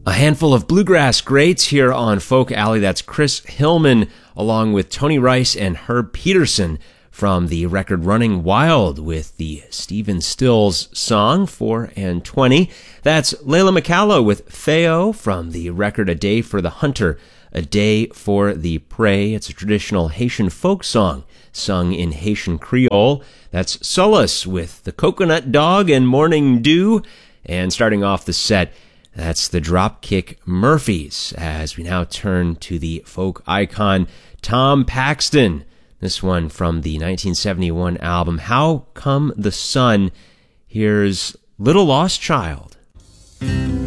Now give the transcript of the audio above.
A handful of bluegrass greats here on Folk Alley. That's Chris Hillman along with Tony Rice and Herb Peterson from the record Running Wild with the Stephen Stills song 4 and 20. That's Layla McCallow with Feo from the record A Day for the Hunter, A Day for the Prey. It's a traditional Haitian folk song sung in Haitian Creole. That's Solace with the Coconut Dog and Morning Dew. And starting off the set, that's the Dropkick Murphys, as we now turn to the folk icon Tom Paxton. This one from the 1971 album How Come the Sun. Here's Little Lost Child.